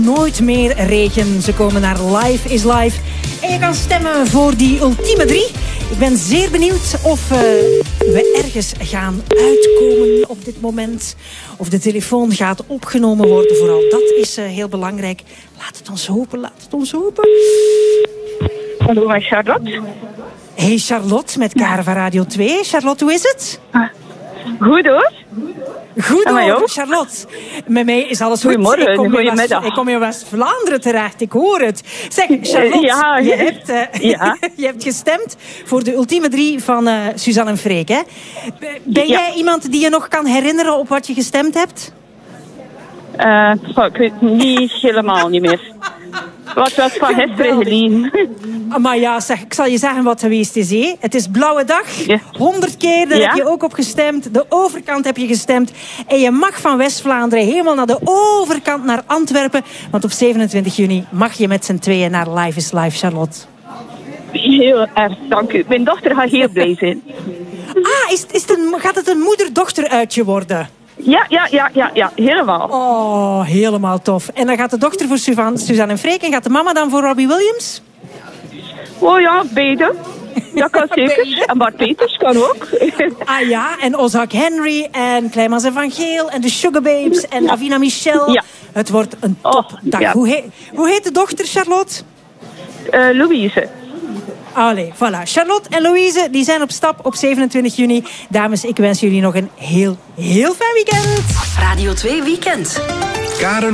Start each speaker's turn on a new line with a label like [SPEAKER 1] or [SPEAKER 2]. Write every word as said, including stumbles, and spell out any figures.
[SPEAKER 1] Nooit meer regen. Ze komen naar Live is Live. En je kan stemmen voor die ultieme drie. Ik ben zeer benieuwd of uh, we ergens gaan uitkomen op dit moment. Of de telefoon gaat opgenomen worden. Vooral dat is uh, heel belangrijk. Laat het ons hopen, laat het ons hopen.
[SPEAKER 2] Hallo, met Charlotte.
[SPEAKER 1] Hey Charlotte, met Karen van Radio twee. Charlotte, hoe is het?
[SPEAKER 2] Ah. Goed hoor.
[SPEAKER 1] Goed hoor, Charlotte. Met mij is alles goed.
[SPEAKER 2] Goedemorgen,
[SPEAKER 1] ik kom
[SPEAKER 2] goedemiddag.
[SPEAKER 1] West, ik kom in West-Vlaanderen terecht, ik hoor het. Zeg, Charlotte,
[SPEAKER 2] ja,
[SPEAKER 1] je, hebt, uh,
[SPEAKER 2] ja.
[SPEAKER 1] je hebt gestemd voor de ultieme drie van uh, Suzanne en Freek, hè? Ben
[SPEAKER 2] ja.
[SPEAKER 1] jij iemand die je nog kan herinneren op wat je gestemd hebt?
[SPEAKER 2] Uh, ik weet het niet helemaal niet meer. Wat was van gisteren geleden?
[SPEAKER 1] Maar ja, zeg, ik zal je zeggen wat geweest is. Hé. Het is Blauwe Dag. Honderd keer, daar
[SPEAKER 2] ja?
[SPEAKER 1] heb je ook op gestemd. De overkant heb je gestemd. En je mag van West-Vlaanderen helemaal naar de overkant, naar Antwerpen. Want op zevenentwintig juni mag je met z'n tweeën naar Live is Live, Charlotte.
[SPEAKER 2] Heel erg, dank u. Mijn dochter gaat heel blij zijn.
[SPEAKER 1] Ah, is, is het een, gaat het een moeder-dochter uitje worden?
[SPEAKER 2] Ja, ja, ja, ja, ja, helemaal.
[SPEAKER 1] Oh, helemaal tof. En dan gaat de dochter voor Suzanne en Freek en gaat de mama dan voor Robbie Williams?
[SPEAKER 2] Oh ja, beide. Dat kan zeker. Beide. En Bart Peters kan ook.
[SPEAKER 1] Ah ja, en Ozak Henry en Kleimans en Van Geel en de Sugar Babes en ja. Avina Michel. Ja. Het wordt een topdag. Oh, ja. hoe, he hoe heet de dochter, Charlotte?
[SPEAKER 2] Uh, Louise.
[SPEAKER 1] Allee, voilà. Charlotte en Louise die zijn op stap op zevenentwintig juni. Dames, ik wens jullie nog een heel, heel fijn weekend.
[SPEAKER 3] Radio twee Weekend. Karen